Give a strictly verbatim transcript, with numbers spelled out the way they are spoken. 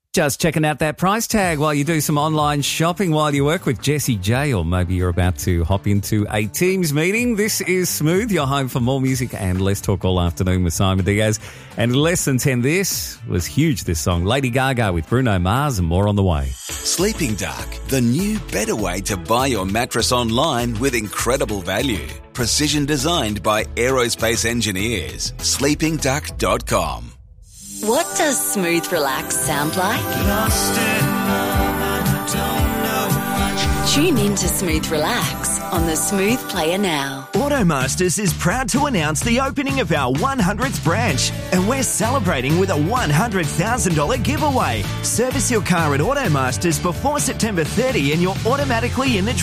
Just checking out that price tag while you do some online shopping while you work with Jessie J, or maybe you're about to hop into a Teams meeting. This is Smooth, your home for more music and Let's Talk all afternoon with Simon Diaz. And in less than ten, this was huge, this song. Lady Gaga with Bruno Mars, and more on the way. Sleeping Dark, the new, better way to buy your mattress online with incredible value. Precision designed by aerospace engineers. sleeping duck dot com. What does smooth relax sound like? Lost in love and don't know much. Tune in to Smooth Relax on the Smooth Player now. Automasters is proud to announce the opening of our one hundredth branch, and we're celebrating with a one hundred thousand dollars giveaway. Service your car at Automasters before September thirtieth and you're automatically in the